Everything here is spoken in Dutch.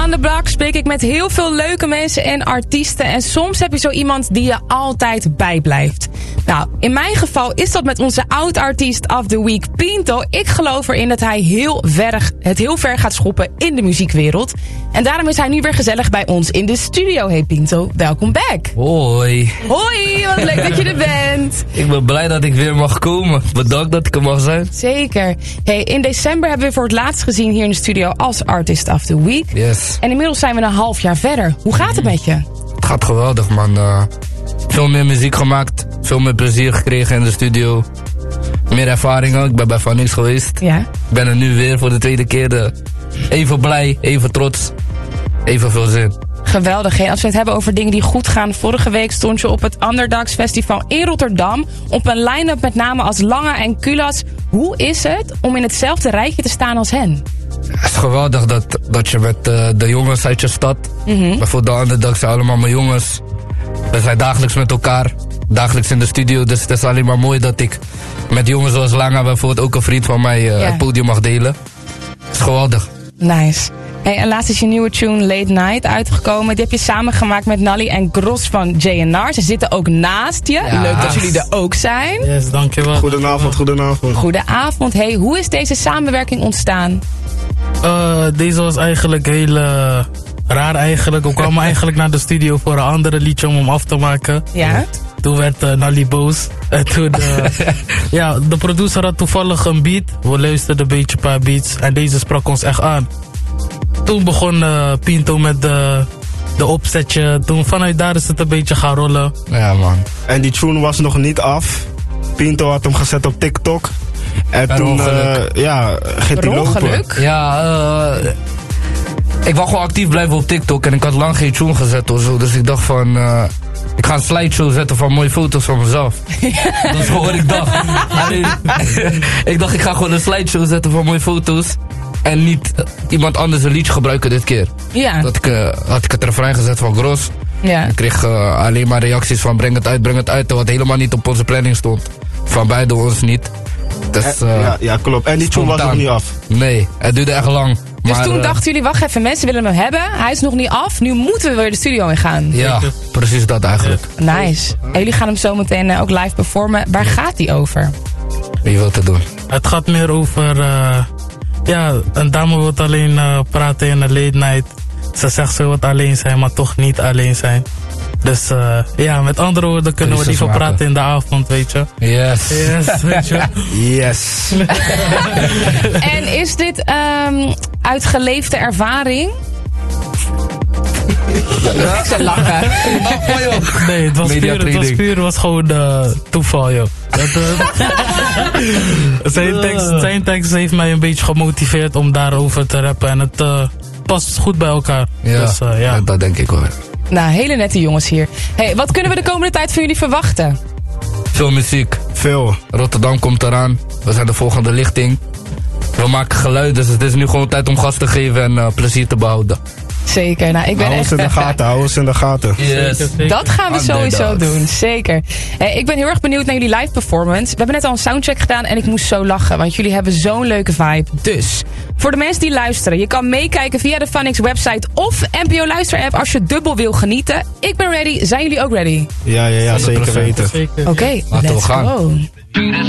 Around the Block spreek ik met heel veel leuke mensen en artiesten. En soms heb je zo iemand die je altijd bijblijft. Nou, in mijn geval is dat met onze oud-artiest of the week, Pinto. Ik geloof erin dat hij het heel ver gaat schoppen in de muziekwereld. En daarom is hij nu weer gezellig bij ons in de studio. Hey Pinto, welkom back. Hoi. Hoi, wat leuk dat je er bent. Ik ben blij dat ik weer mag komen. Bedankt dat ik er mag zijn. Zeker. Hey, in december hebben we voor het laatst gezien hier in de studio als Artist of the Week. Yes. En inmiddels zijn we een half jaar verder. Hoe gaat het met je? Het gaat geweldig, man. Veel meer muziek gemaakt. Veel meer plezier gekregen in de studio. Meer ervaringen. Ik ben bij Van Niks geweest. Ja. Ik ben er nu weer voor de tweede keer. Even blij, even trots. Even veel zin. Geweldig. Hey, als we het hebben over dingen die goed gaan. Vorige week stond je op het Underdogs Festival in Rotterdam. Op een line-up met namen als Lange en Kulas. Hoe is het om in hetzelfde rijtje te staan als hen? Het is geweldig dat je met de jongens uit je stad. Bijvoorbeeld de Underdogs zijn allemaal mijn jongens. We zijn dagelijks met elkaar. Dagelijks in de studio. Dus het is alleen maar mooi dat ik met jongens zoals Lange, bijvoorbeeld ook een vriend van mij, het podium mag delen. Het is geweldig. Nice. Hey, en laatst is je nieuwe tune Late Night uitgekomen. Die heb je samengemaakt met Nally en Gros van JNR. Ze zitten ook naast je. Ja. Leuk dat jullie er ook zijn. Yes, dankjewel. Goedenavond. Goedenavond. Hey, hoe is deze samenwerking ontstaan? Deze was eigenlijk heel raar eigenlijk. We kwamen eigenlijk naar de studio voor een andere liedje om hem af te maken. Ja. Toen werd Nally boos. En toen, de producer had toevallig een beat. We luisterden een beetje een paar beats. En deze sprak ons echt aan. Toen begon Pinto met de opzetje. Toen vanuit daar is het een beetje gaan rollen. Ja, man. En die tune was nog niet af. Pinto had hem gezet op TikTok. En Per toen ongeluk. ging hij lopen. Ja, ik wou gewoon actief blijven op TikTok. En ik had lang geen tune gezet of zo. Dus ik dacht van, ik ga een slideshow zetten van mooie foto's van mezelf. Dat is gewoon wat ik dacht. Alleen, ik dacht, ik ga gewoon een slideshow zetten van mooie foto's. En niet iemand anders een liedje gebruiken dit keer. Ja. Had ik het refrein gezet van Gros. Ja. Ik kreeg alleen maar reacties van breng het uit. Wat helemaal niet op onze planning stond. Van beide ons niet. Dus, ja, klopt. En die tune was nog niet af. Nee, het duurde echt lang. Dus maar, toen dachten jullie, wacht even, mensen willen hem hebben. Hij is nog niet af, nu moeten we weer de studio in gaan. Ja, precies dat eigenlijk. Nice. En jullie gaan hem zo meteen ook live performen. Waar gaat die over? Wie wil het doen? Het gaat meer over... een dame wil alleen praten in een late night. Ze zegt ze wil alleen zijn, maar toch niet alleen zijn. Dus met andere woorden kunnen we liever praten in de avond, weet je. Yes, weet je. Yes. En is dit uit geleefde ervaring? Ik zou lachen. Nee, het was gewoon toeval, joh. Zijn tekst heeft mij een beetje gemotiveerd om daarover te rappen. En het past goed bij elkaar. Ja, dus, dat denk ik wel. Nou, hele nette jongens hier. Hey, wat kunnen we de komende tijd van jullie verwachten? Veel muziek. Veel. Rotterdam komt eraan. We zijn de volgende lichting. We maken geluid, dus het is nu gewoon tijd om gas te geven en plezier te behouden. Zeker. Nou, ik ben hou ons in de gaten. Yes. Dat gaan we sowieso doen. Zeker. Ik ben heel erg benieuwd naar jullie live performance. We hebben net al een soundcheck gedaan en ik moest zo lachen. Want jullie hebben zo'n leuke vibe. Dus, voor de mensen die luisteren. Je kan meekijken via de Funix website of NPO Luister app als je dubbel wil genieten. Ik ben ready. Zijn jullie ook ready? Ja, zeker weten. Oké, laten we gaan. Go.